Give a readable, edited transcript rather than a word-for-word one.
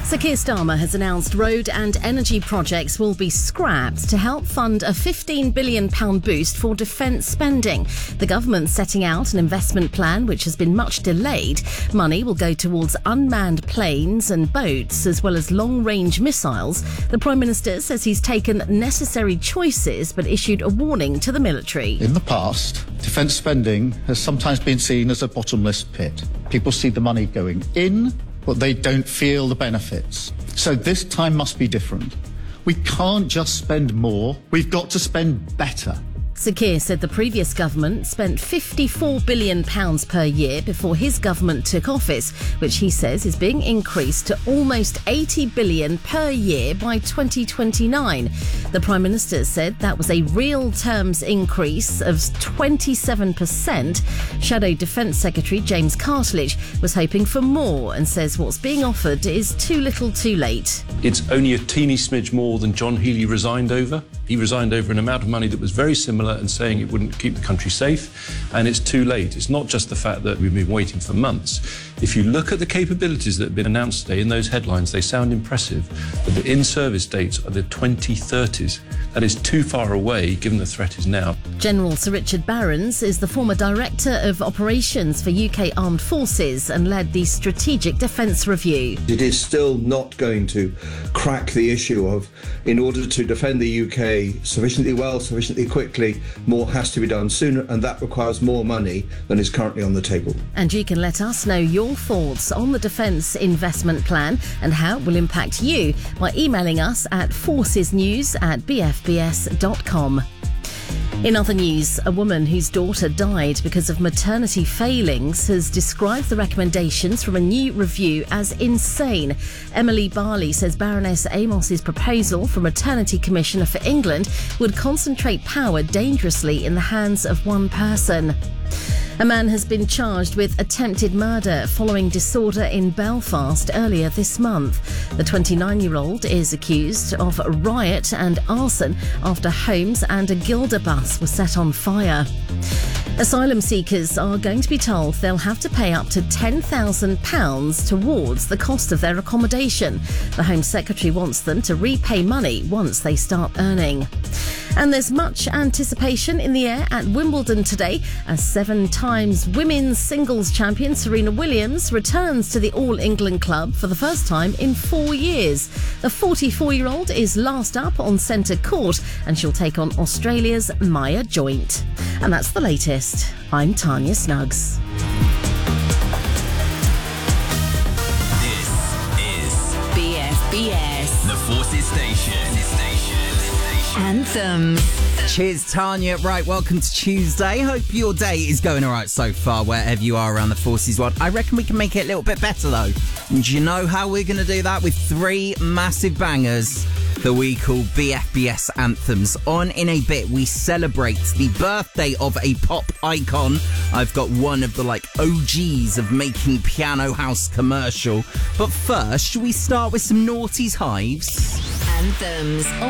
Sir Keir Starmer has announced road and energy projects will be scrapped to help fund a £15 billion boost for defence spending. The government's setting out an investment plan which has been much delayed. Money will go towards unmanned planes and boats as well as long-range missiles. The Prime Minister says he's taken necessary choices but issued a warning to the military. In the past, defence spending has sometimes been seen as a bottomless pit. People see the money going in, but they don't feel the benefits. So this time must be different. We can't just spend more, we've got to spend better. Sir Keir said the previous government spent £54 billion per year before his government took office, which he says is being increased to almost £80 billion per year by 2029. The Prime Minister said that was a real terms increase of 27%. Shadow Defence Secretary James Cartledge was hoping for more and says what's being offered is too little too late. It's only a teeny smidge more than John Healey resigned over. He resigned over an amount of money that was very similar and saying it wouldn't keep the country safe, and it's too late. It's not just the fact that we've been waiting for months. If you look at the capabilities that have been announced today in those headlines, they sound impressive, but the in-service dates are the 2030s. That is too far away given the threat is now. General Sir Richard Barrons is the former Director of Operations for UK Armed Forces and led the Strategic Defence Review. It is still not going to crack the issue of, in order to defend the UK sufficiently well, sufficiently quickly, more has to be done sooner, and that requires more money than is currently on the table. And you can let us know your thoughts on the Defence Investment Plan and how it will impact you by emailing us at forcesnews@bfbs.com. In other news, a woman whose daughter died because of maternity failings has described the recommendations from a new review as insane. Emily Barley says Baroness Amos's proposal for Maternity Commissioner for England would concentrate power dangerously in the hands of one person. A man has been charged with attempted murder following disorder in Belfast earlier this month. The 29-year-old is accused of riot and arson after homes and a Gilda bus were set on fire. Asylum seekers are going to be told they'll have to pay up to £10,000 towards the cost of their accommodation. The Home Secretary wants them to repay money once they start earning. And there's much anticipation in the air at Wimbledon today as 7 times women's singles champion Serena Williams returns to the All England club for the first time in 4 years. The 44-year-old is last up on centre court and she'll take on Australia's Maya Joint. And that's the latest. I'm Tanya Snuggs. This is BFBS, the Forces Station. Anthems. Cheers, Tanya. Right, welcome to Tuesday. Hope your day is going all right so far, wherever you are around the Forces world. I reckon we can make it a little bit better, though. And do you know how we're going to do that? With 3 massive bangers that we call BFBS Anthems. On in a bit, we celebrate the birthday of a pop icon. I've got one of the, OGs of making Piano House commercial. But first, should we start with some Naughty's Hives? Anthems.